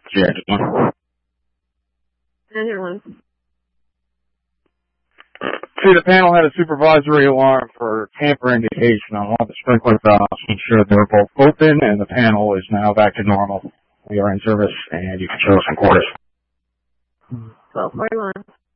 Yeah, just one. And your one. See, the panel had a supervisory alarm for tamper indication on one of the sprinkler valves to ensure they were both open, and the panel is now back to normal. We are in service, and you can show us some quarters. 1241.